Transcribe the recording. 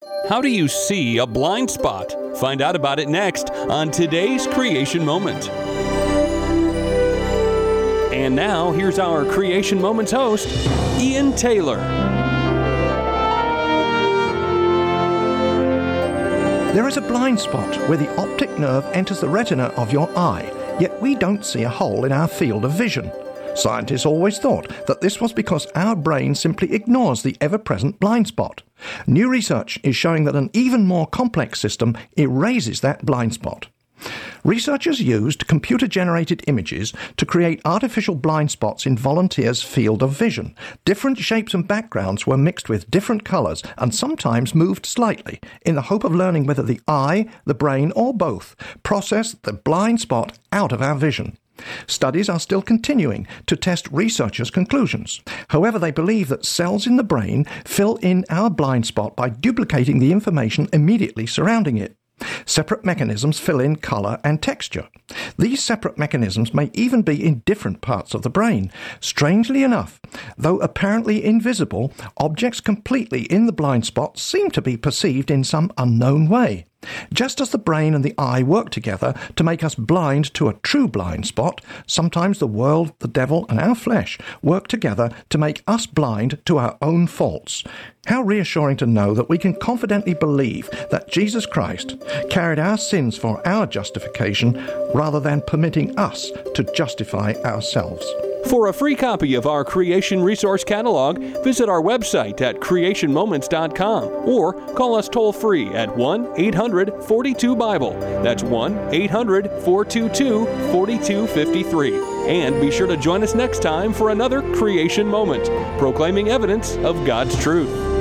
How do you see a blind spot? Find out about it next on today's Creation Moment. And now, here's our Creation Moments host, Ian Taylor. There is a blind spot where the optic nerve enters the retina of your eye, yet we don't see a hole in our field of vision. Scientists always thought that this was because our brain simply ignores the ever-present blind spot. New research is showing that an even more complex system erases that blind spot. Researchers used computer-generated images to create artificial blind spots in volunteers' field of vision. Different shapes and backgrounds were mixed with different colours and sometimes moved slightly in the hope of learning whether the eye, the brain or both processed the blind spot out of our vision. Studies are still continuing to test researchers' conclusions. However, they believe that cells in the brain fill in our blind spot by duplicating the information immediately surrounding it. Separate mechanisms fill in colour and texture. These separate mechanisms may even be in different parts of the brain. Strangely enough, though apparently invisible, objects completely in the blind spot seem to be perceived in some unknown way. Just as the brain and the eye work together to make us blind to a true blind spot, sometimes the world, the devil, and our flesh work together to make us blind to our own faults. How reassuring to know that we can confidently believe that Jesus Christ carried our sins for our justification rather than permitting us to justify ourselves. For a free copy of our Creation Resource Catalog, visit our website at creationmoments.com or call us toll-free at 1-800-42-BIBLE. That's 1-800-422-4253. And be sure to join us next time for another Creation Moment, proclaiming evidence of God's truth.